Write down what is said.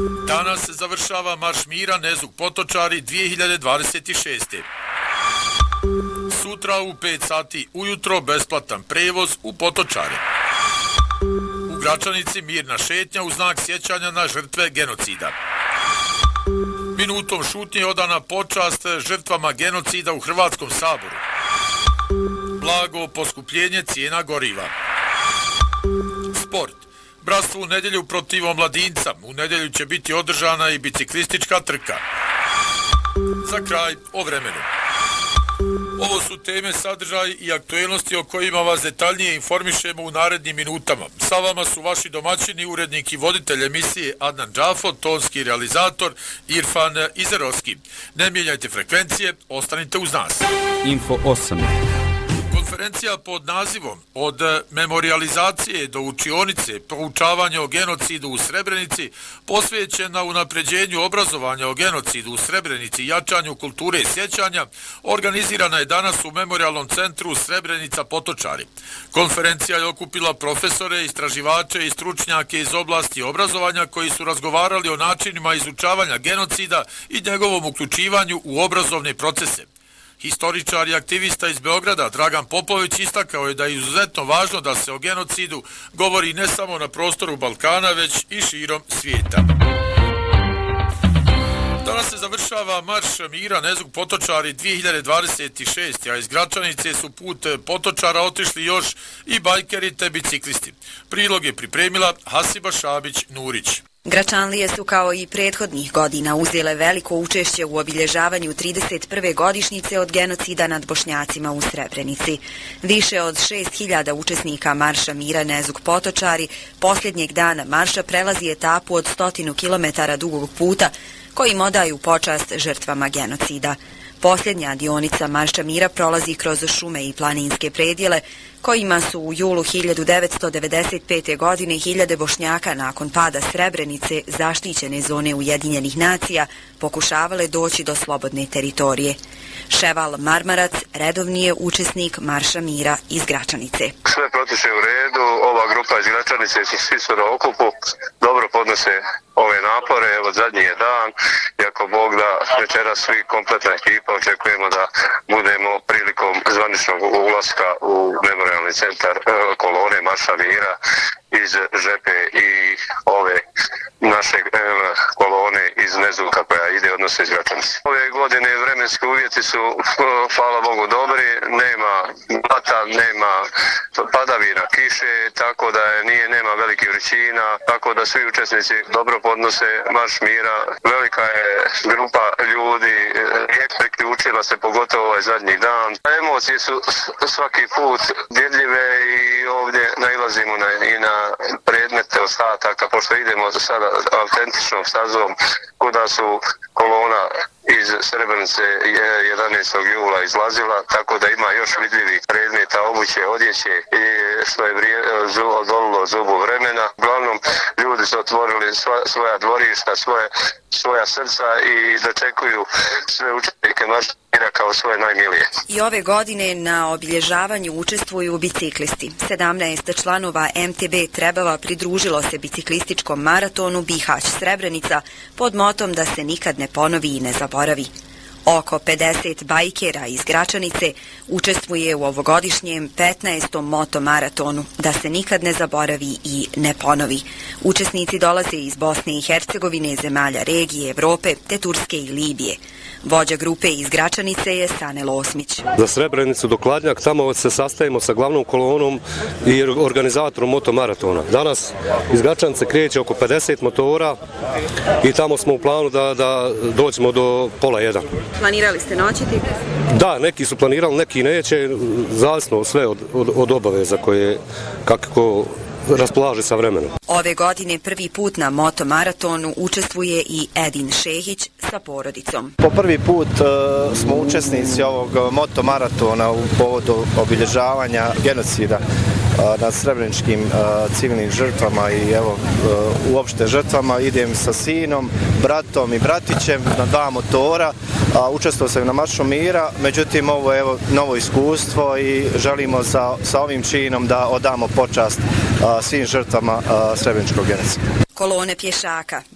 Danas se završava Marš mira Nezug Potočari 2026. Sutra u 5 sati ujutro besplatan prevoz u Potočare. U Gračanici mirna šetnja u znak sjećanja na žrtve genocida. Minutom šutnje odana počast žrtvama genocida u Hrvatskom saboru. Blago poskupljenje cijena goriva. Sport. Bratstvo u nedjelju protiv Omladinca. U nedjelju će biti održana i biciklistička trka. Za kraj o vremenu. Ovo su teme, sadržaj i aktuelnosti o kojima vas detaljnije informišemo u narednim minutama. Sa vama su vaši domaćini, urednik i voditelj emisije Adnan Džafo, tonski realizator Irfan Izerovski. Ne mijenjajte frekvencije, ostanite uz nas. Info 8. Konferencija pod nazivom Od memorijalizacije do učionice poučavanja o genocidu u Srebrenici posvećena unapređenju obrazovanja o genocidu u Srebrenici i jačanju kulture sjećanja organizirana je danas u Memorijalnom centru Srebrenica Potočari. Konferencija je okupila profesore, istraživače i stručnjake iz oblasti obrazovanja koji su razgovarali o načinima izučavanja genocida i njegovom uključivanju u obrazovne procese. Historičar i aktivista iz Beograda Dragan Popović istakao je da je izuzetno važno da se o genocidu govori ne samo na prostoru Balkana, već i širom svijeta. Danas se završava Marš mira Nezug Potočari 2026, a iz Gračanice su put Potočara otišli još i bajkeri te biciklisti. Prilog je pripremila Hasiba Šabić-Nurić. Gračanlije su kao i prethodnih godina uzele veliko učešće u obilježavanju 31. godišnjice od genocida nad Bošnjacima u Srebrenici. Više od 6.000 učesnika Marša mira Nezug Potočari posljednjeg dana marša prelazi etapu od 100 km dugog puta kojim odaju počast žrtvama genocida. Posljednja dionica Marša mira prolazi kroz šume i planinske predjele kojima su u julu 1995. godine hiljade Bošnjaka nakon pada Srebrenice, zaštićene zone Ujedinjenih nacija, pokušavale doći do slobodne teritorije. Ševal Marmarac redovni je učesnik Marša mira iz Gračanice. Sve protiče u redu, ova grupa iz Gračanice svi su na okupu, dobro podnose ove napore, evo zadnji je dan, i ako Bog da večeras svi kompletna ekipa očekujemo da budemo prilikom zvaničnog ulaska u Memorijalni centar kolone Marša mira iz Žepe i ove naše kolone iz Nezuka koja ide odnosno iz Gračanice. Ove godine vremenski uvjeti su, hvala Bogu, dobri, nema blata, nema padavina, kiše, tako da nema velikih vrućina, tako da svi učesnici dobro podnose Marš mira. Velika je grupa ljudi, priključila se pogotovo ovaj zadnji dan. Emocije su svaki put djedljive i ovdje nailazimo i na predmete ostataka, pošto idemo sada autentičnom stazom kuda su kolona iz Srebrenice 11. jula izlazila, tako da ima još vidljivih predmeta, obuće, odjeće i što je odolilo zubu vremena. Uglavnom, ljudi su otvorili svoja dvorišta, svoja srca i dočekuju sve učenike Marša mira kao svoje najmilije. I ove godine na obilježavanju učestvuju biciklisti. 17 članova MTB Trebava pridružilo se biciklističkom maratonu Bihać Srebrenica pod motom da se nikad ne ponovi i ne zaboravi. Oko 50 bajkera iz Gračanice učestvuje u ovogodišnjem 15. motomaratonu da se nikad ne zaboravi i ne ponovi. Učesnici dolaze iz Bosne i Hercegovine, zemalja regije, Evrope, te Turske i Libije. Vođa grupe iz Gračanice je Sanel Osmić. Za Srebrenicu do Kladnjak, tamo se sastajemo sa glavnom kolonom i organizatorom motomaratona. Danas iz Gračanice kreće oko 50 motora i tamo smo u planu da dođemo do 12:30. Planirali ste noćiti? Da, neki su planirali, neki neće, zavisno sve od obaveza koje kako raspolaže sa vremenom. Ove godine prvi put na motomaratonu učestvuje i Edin Šehić sa porodicom. Po prvi put smo učesnici ovog motomaratona u povodu obilježavanja genocida nad srebreničkim civilnim žrtvama i evo uopšte žrtvama. Idem sa sinom, bratom i bratićem na 2 motora. Učestvovao sam na Maršu mira, međutim ovo je novo iskustvo i želimo sa ovim činom da odamo počast svim žrtvama srebreničkog genocida. Kolone pješaka,